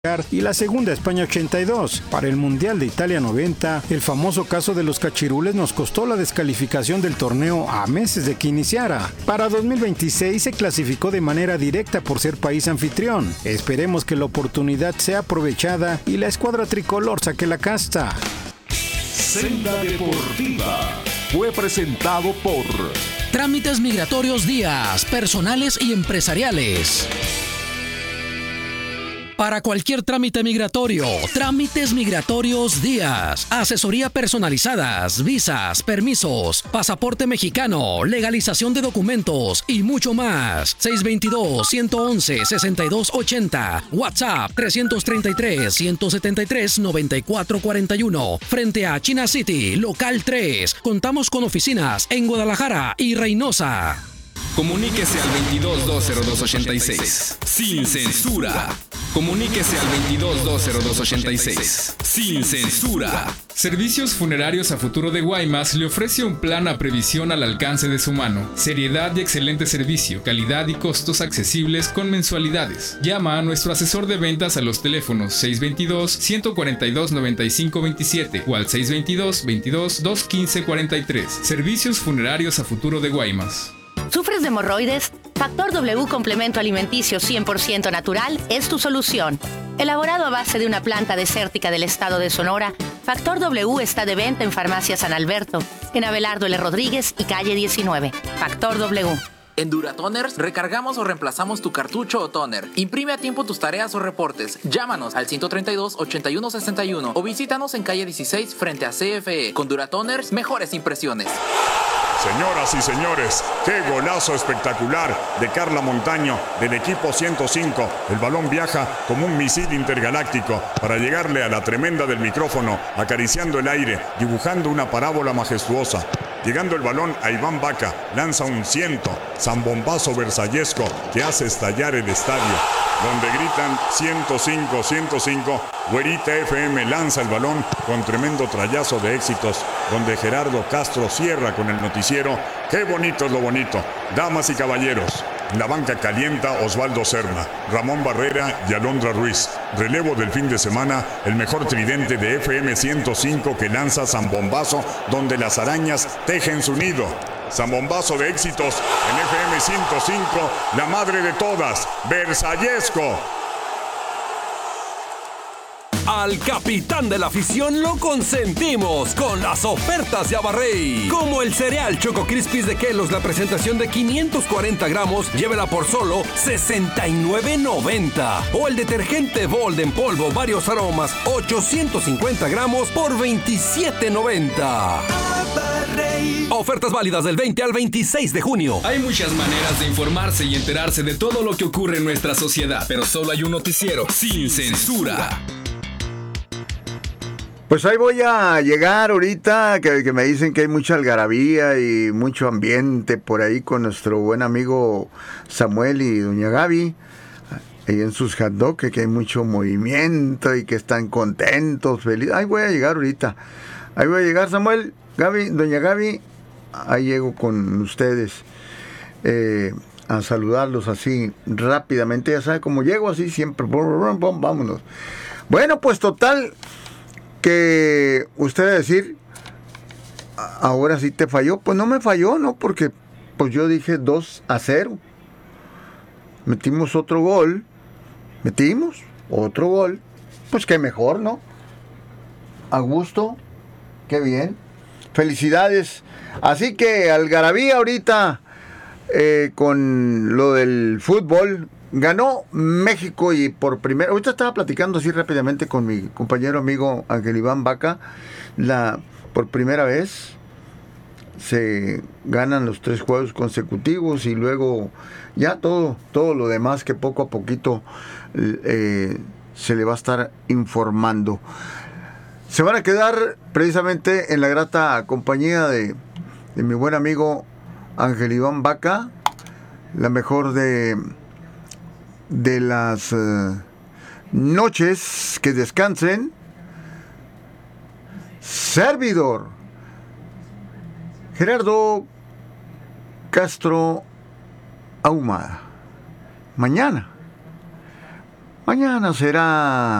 y la segunda España 82. Para el Mundial de Italia 90, el famoso caso de los cachirules nos costó la descalificación del torneo a meses de que iniciara. Para 2026 se clasificó de manera directa por ser país anfitrión. Esperemos que la oportunidad sea aprovechada y la escuadra tricolor saque la casta. Senda Deportiva fue presentado por Trámites Migratorios Díaz, personales y empresariales. Para cualquier trámite migratorio, Trámites Migratorios Díaz. Asesoría personalizadas, visas, permisos, pasaporte mexicano, legalización de documentos y mucho más. 622-111-6280. WhatsApp 333-173-9441. Frente a China City, local 3. Contamos con oficinas en Guadalajara y Reynosa. Comuníquese al 22-202-86. Sin censura. Comuníquese al 22-202-86. Sin censura. Servicios Funerarios a Futuro de Guaymas le ofrece un plan a previsión al alcance de su mano. Seriedad y excelente servicio, calidad y costos accesibles con mensualidades. Llama a nuestro asesor de ventas a los teléfonos 622-142-9527 o al 622-22-215-43. Servicios Funerarios a Futuro de Guaymas. ¿Sufres de hemorroides? Factor W Complemento Alimenticio 100% natural es tu solución. Elaborado a base de una planta desértica del estado de Sonora, Factor W está de venta en Farmacia San Alberto, en Abelardo L. Rodríguez y calle 19. Factor W. En Duratoners recargamos o reemplazamos tu cartucho o toner. Imprime a tiempo tus tareas o reportes. Llámanos al 132-8161 o visítanos en calle 16 frente a CFE. Con Duratoners, mejores impresiones. Señoras y señores, qué golazo espectacular de Carla Montaño del equipo 105. El balón viaja como un misil intergaláctico para llegarle a la tremenda del micrófono, acariciando el aire, dibujando una parábola majestuosa. Llegando el balón a Iván Vaca, lanza un zambombazo versallesco que hace estallar el estadio, donde gritan 105, 105. Güerita FM lanza el balón con tremendo trayazo de éxitos, donde Gerardo Castro cierra con el noticiero. ¡Qué bonito es lo bonito! Damas y caballeros, la banca calienta Osvaldo Serna, Ramón Barrera y Alondra Ruiz. Relevo del fin de semana, el mejor tridente de FM 105 que lanza zambombazo, donde las arañas tejen su nido. Zambombazo de éxitos en FM 105, la madre de todas, versallesco. Al capitán de la afición lo consentimos con las ofertas de Abarrey. Como el cereal Choco Crispies de Kellogg's, la presentación de 540 gramos, llévela por solo $69.90. O el detergente Bold en polvo, varios aromas, 850 gramos por $27.90. Abarrey. Ofertas válidas del 20 al 26 de junio. Hay muchas maneras de informarse y enterarse de todo lo que ocurre en nuestra sociedad, pero solo hay un noticiero sin censura. Pues ahí voy a llegar ahorita, que me dicen que hay mucha algarabía y mucho ambiente por ahí con nuestro buen amigo Samuel y doña Gaby, ahí en sus hot dog, que hay mucho movimiento y que están contentos, felices. Ahí voy a llegar ahorita, ahí voy a llegar, Samuel, Gaby, doña Gaby, ahí llego con ustedes a saludarlos así rápidamente, ya sabe cómo llego, así siempre, vámonos. Bueno, pues total, que usted decir, ahora sí te falló, pues no me falló, ¿no? Porque pues yo dije 2-0. Metimos otro gol, pues qué mejor, ¿no? A gusto, qué bien. Felicidades. Así que algarabía ahorita con lo del fútbol. Ganó México y por primera... Ahorita estaba platicando así rápidamente con mi compañero amigo Ángel Iván Vaca. Por primera vez se ganan los 3 juegos consecutivos y luego ya todo lo demás que poco a poquito se le va a estar informando. Se van a quedar precisamente en la grata compañía de mi buen amigo Ángel Iván Vaca, la mejor de las noches, que descansen. Servidor Gerardo Castro Ahumada. Mañana Mañana será